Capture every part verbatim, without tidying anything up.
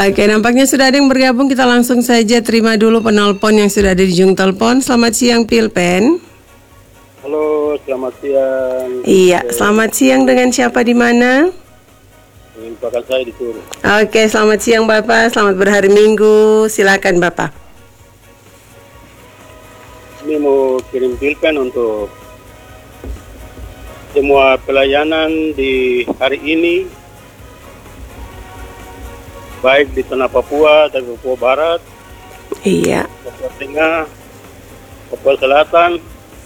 Oke, nampaknya sudah ada yang bergabung. Kita langsung saja terima dulu penelpon yang sudah ada di ujung telepon. Selamat siang, Pilpen. Halo, selamat siang. Iya, selamat siang. Dengan siapa di mana? Merupakan saya di Turu. Oke, selamat siang Bapak. Selamat berhari Minggu. Silakan Bapak. Ini mau kirim Pilpen untuk semua pelayanan di hari ini, baik di tanah Papua dan Papua Barat, Iya. Papua Tengah, Papua Selatan.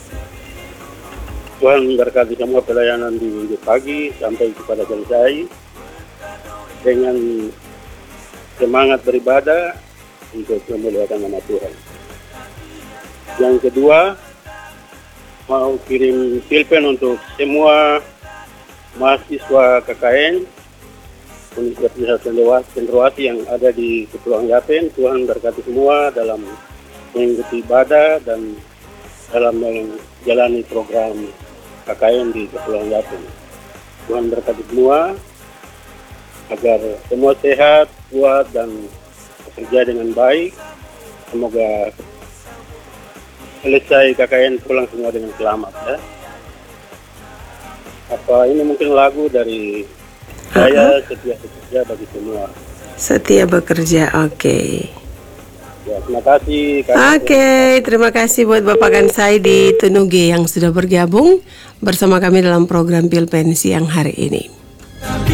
Tuhan berkati semua pelayanan di minggu pagi sampai kepada selesai dengan semangat beribadah untuk memuliakan nama Tuhan. Yang kedua, mau kirim Pilpen untuk semua mahasiswa K K N Universitas Cendrawasih yang ada di Kepulauan Yapen. Tuhan berkati semua dalam mengikuti ibadah dan dalam menjalani program K K N di Kepulauan Yapen. Tuhan berkati semua agar semua sehat, kuat, dan bekerja dengan baik. Semoga selesai K K N pulang semua dengan selamat, ya. Apa ini mungkin lagu dari saya, Uh-huh. setia bekerja bagi semua. Setia bekerja, oke. Ya, terima kasih. Oke, terima kasih buat Bapak Gansai di Tenuge yang sudah bergabung bersama kami dalam program Pilpen siang hari ini.